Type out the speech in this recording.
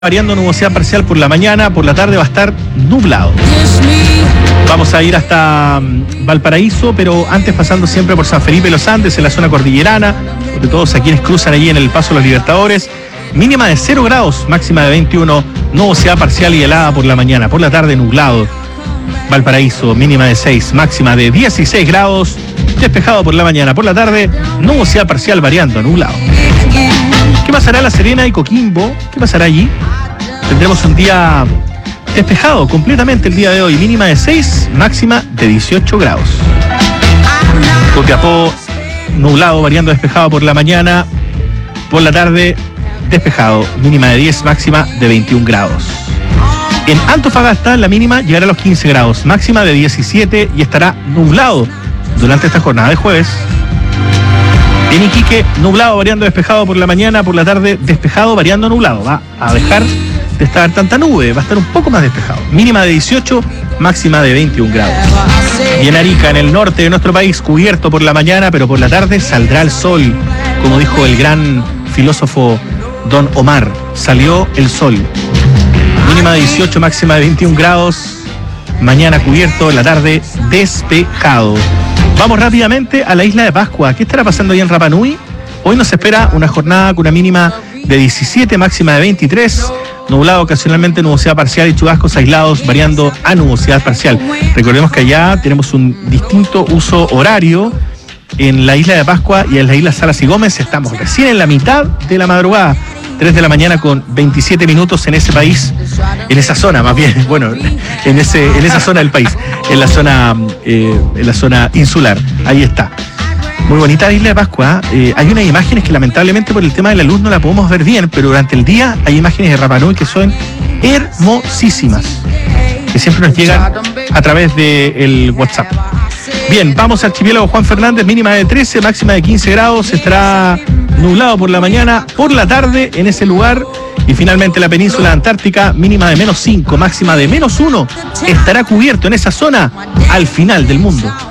variando nubosidad parcial por la mañana, por la tarde va a estar nublado. Vamos a ir hasta Valparaíso, pero antes pasando siempre por San Felipe de los Andes, en la zona cordillerana, sobre todo a quienes cruzan allí en el Paso de los Libertadores. Mínima de 0 grados, máxima de 21, nubosidad parcial y helada por la mañana, por la tarde nublado. Valparaíso, mínima de 6, máxima de 16 grados, despejado por la mañana, por la tarde, nubosidad parcial variando a nublado. ¿Qué pasará en La Serena y Coquimbo? ¿Qué pasará allí? Tendremos un día despejado completamente el día de hoy, mínima de 6, máxima de 18 grados. Copiapó, nublado, variando despejado por la mañana, por la tarde, despejado, mínima de 10, máxima de 21 grados. En Antofagasta, la mínima llegará a los 15 grados, máxima de 17 y estará nublado durante esta jornada de jueves. En Iquique, nublado, variando despejado por la mañana, por la tarde, despejado, variando nublado. Va a dejar de estar tanta nube, va a estar un poco más despejado. Mínima de 18, máxima de 21 grados. Y en Arica, en el norte de nuestro país, cubierto por la mañana, pero por la tarde saldrá el sol. Como dijo el gran filósofo Don Omar, salió el sol. Mínima de 18, máxima de 21 grados. Mañana cubierto, en la tarde despejado. Vamos rápidamente a la isla de Pascua. ¿Qué estará pasando ahí en Rapa Nui? Hoy nos espera una jornada con una mínima de 17, máxima de 23. Nublado, ocasionalmente nubosidad parcial y chubascos aislados, variando a nubosidad parcial. Recordemos que allá tenemos un distinto uso horario en la isla de Pascua y en la isla Salas y Gómez. Estamos recién en la mitad de la madrugada. 3 de la mañana con 27 minutos en ese país, en esa zona más bien, bueno, en esa zona del país, en la zona insular. Ahí está. Muy bonita la isla de Pascua. Hay unas imágenes que lamentablemente por el tema de la luz no la podemos ver bien, pero durante el día hay imágenes de Rapa Nui que son hermosísimas, que siempre nos llegan a través del WhatsApp. Bien, vamos al archipiélago Juan Fernández, mínima de 13, máxima de 15 grados, estará nublado por la mañana, por la tarde en ese lugar. Y finalmente la península antártica, mínima de -5, máxima de -1, estará cubierto en esa zona al final del mundo.